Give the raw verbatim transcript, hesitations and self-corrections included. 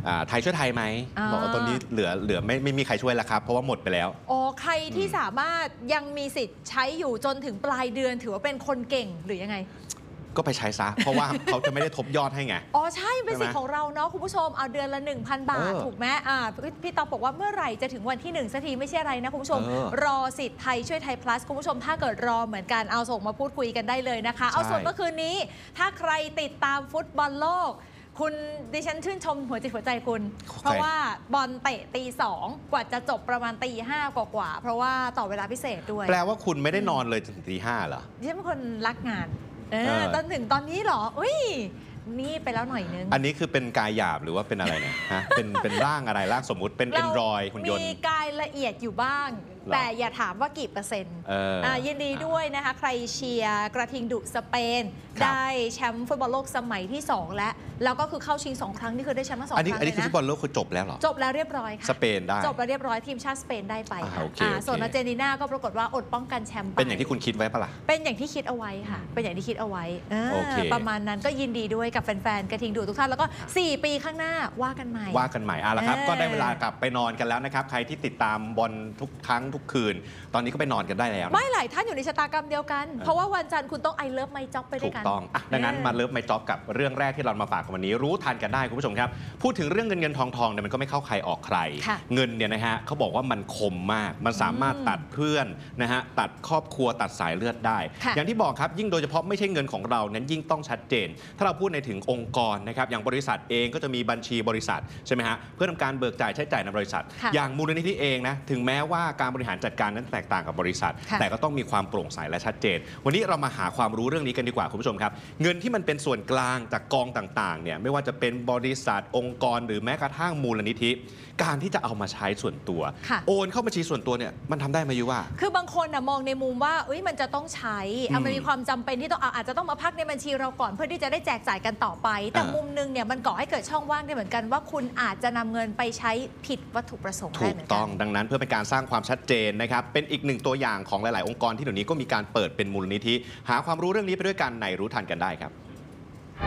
ไทยช่วยไทยไหมบอกว่าตอนนี้เหลือเหลือไม่ไม่มีใครช่วยแล้วครับเพราะว่าหมดไปแล้วอ๋อใครที่สามารถยังมีสิทธิ์ใช้อยู่จนถึงปลายเดือนถือว่าเป็นคนเก่งหรือยังไงก็ไปใช้ซะเพราะว่าเขาจะไม่ได้ทบยอดให้ไงอ๋อใช่เป็นสิทธิ์ของเราเนาะคุณผู้ชมเอาเดือนละ หนึ่งพัน บาทถูกไหมอ่าพี่ตอบบอกว่าเมื่อไหร่จะถึงวันที่หนึ่งสักทีไม่ใช่อะไรนะคุณผู้ชมรอสิทธิ์ไทยช่วยไทย plus คุณผู้ชมถ้าเกิดรอเหมือนกันเอาส่งมาพูดคุยกันได้เลยนะคะเอาส่วนเมื่อคืนนี้ถ้าใครติดตามฟุตบอลโลกคุณดิฉันชื่นชมหัวจิตหัวใจคุณเพราะว่าบอลเตะตีสองกว่าจะจบประมาณตีห้ากว่าๆเพราะว่าต่อเวลาพิเศษด้วยแปลว่าคุณไม่ได้นอนเลยถึงตีห้าเหรอดิฉันเป็นคนรักงานเออตอนถึงตอนนี้เหรออุ้ยนี่ไปแล้วหน่อยนึงอันนี้คือเป็นกายหยาบหรือว่าเป็นอะไรเนี่ยฮะเป็นเป็นร่างอะไรร่างสมมุติเป็น Android หุ่นยนต์มีกายละเอียดอยู่บ้างแต่อย่าถามว่ากี่เปอร์เซ็นต์ยินดีด้วยนะคะใครเชียร์กระทิงดุสเปนได้แชมป์ฟุตบอลโลกสมัยที่สองแล้วแล้วก็คือเข้าชิงสองครั้งนี่คือได้แชมป์มาสองครั้งเลยนะอันนี้คือฟุตบอลโลกคือจบแล้วหรอจบแล้วเรียบร้อยค่ะสเปนได้จบแล้วเรียบร้อยทีมชาติสเปนได้ไปส่วนอาร์เจนตินาก็ปรากฏว่าอดป้องกันแชมป์ไปเป็นอย่างที่คุณคิดไว้ปะล่ะเป็นอย่างที่คิดเอาไว้ค่ะเป็นอย่างที่คิดเอาไว้ประมาณนั้นก็ยินดีด้วยกับแฟนๆกระทิงดุทุกท่านแล้วก็สี่ปีข้างหน้าว่ากันใหม่ว่ากันใหม่อ่ะแล้วครับก็ได้เวลากลับไปนอนกันแล้วนะครับใครที่ติดตามบอลทุกครั้งทุกคืนตอนนี้ก็ไปนอนกันได้แล้วไม่หลายท่านอยู่ในชะตากรรมเดียวกันเพราะว่าวันจันทร์คุณต้อง I Love My Job ไปด้วยกันถูกต้องอ่ะดังนั้นมา Love My Job กับเรื่องแรกที่เรามาฝากกันวันนี้รู้ทันกันได้คุณผู้ชมครับพูดถึงเรื่องเงินเงินทองทองเนี่ยมันก็ไม่เข้าใครออกใครเงินเนี่ยนะฮะเขาบอกว่ามันคมมากมันสามารถตัดเพื่อนนะฮะตัดครอบครัวตัดสายเลือดได้อย่างที่บอกครับยิ่งโดยเฉพาะไม่ใช่เงินของเรานั้นยิ่งต้องชัดเจนถ้าเราพูดในถึงองค์กรนะครับอย่างบริษัทเองก็จะมีบัญชีบริษัทใช่ไหมฮะเพื่อทำการเบิกจ่ายใช้จ่ายในบริษัทอย่างมูลนิธิเองนะถึงแม้ว่าการบริหารจัดการนั้นแตกต่างกับบริษัทแต่ก็ต้องมีความโปร่งใสและชัดเจนวันนี้เรามาหาความรู้เรื่องนี้กันดีกว่าคุณผู้ชมครับเงินที่มันเป็นส่วนกลางจากกองต่างๆเนี่ยไม่ว่าจะเป็นบริษัทองค์กรหรือแม้กระทั่งมูลนิธิการที่จะเอามาใช้ส่วนตัวโอนเข้าบัญชีส่วนตัวเนี่ยมันทำได้ไหมยูว่าคือบางคนนะมองในมุมว่าอุ้ยมันจะต้องใช้มันมีความจำเป็นที่ต้องอาจจะต้องมาพักในบัญชีเราก่อนเพื่อที่จะได้แจกจ่ายกันต่อไปแต่มุมนึงเนี่ยมันก่อให้เกิดช่องว่างได้เหมือนกันว่าคุณอาจจะนำเงินไปใช้ผิดวัตถุประสงค์ถูกต้องดังนั้นเพื่อเป็นการสร้างความชัดเจนนะครับเป็นอีกหนึ่งตัวอย่างของหลายๆองค์กรที่เดี๋ยวนี้ก็มีการเปิดเป็นมูลนิธิหาความรู้เรื่องนี้ไปด้วยกันในรู้ทันกันได้ครับ